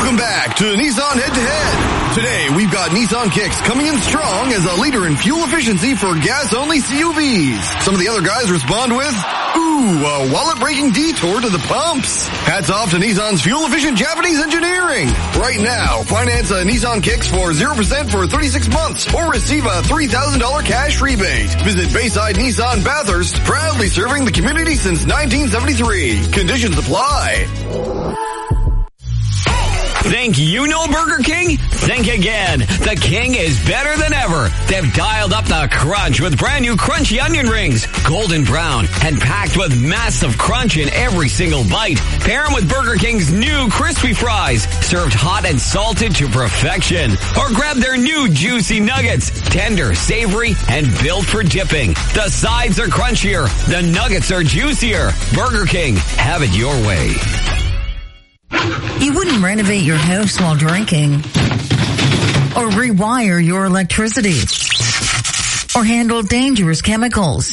Welcome back to Nissan Head to Head. Today we've got Nissan Kicks coming in strong as a leader in fuel efficiency for gas-only CUVs. Some of the other guys respond with, ooh, a wallet-breaking detour to the pumps. Hats off to Nissan's fuel-efficient Japanese engineering. Right now, finance a Nissan Kicks for 0% for 36 months or receive a $3,000 cash rebate. Visit Bayside Nissan Bathurst, proudly serving the community since 1973. Conditions apply. Think you know Burger King? Think again. The King is better than ever. They've dialed up the crunch with brand new crunchy onion rings, golden brown, and packed with massive crunch in every single bite. Pair them with Burger King's new crispy fries, served hot and salted to perfection. Or grab their new juicy nuggets, tender, savory, and built for dipping. The sides are crunchier. The nuggets are juicier. Burger King, have it your way. You wouldn't renovate your house while drinking, or rewire your electricity, or handle dangerous chemicals.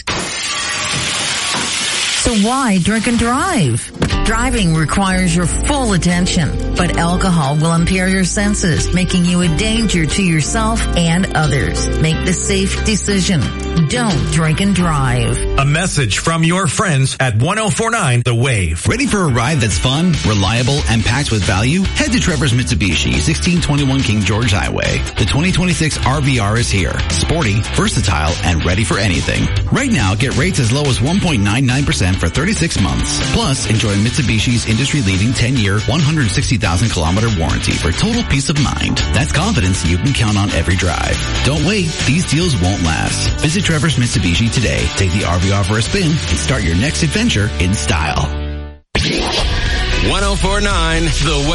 So why drink and drive? Driving requires your full attention, but alcohol will impair your senses, making you a danger to yourself and others. Make the safe decision. Don't drink and drive. A message from your friends at 1049 The Wave. Ready for a ride that's fun, reliable, and packed with value? Head to Trevor's Mitsubishi, 1621 King George Highway. The 2026 RVR is here. Sporty, versatile, and ready for anything. Right now, get rates as low as 1.99% for 36 months. Plus, enjoy Mitsubishi's industry-leading 10-year, 160,000-kilometer warranty for total peace of mind. That's confidence you can count on every drive. Don't wait. These deals won't last. Visit Trevor's Mitsubishi today. Take the RVR for a spin and start your next adventure in style. 1049 The Wave.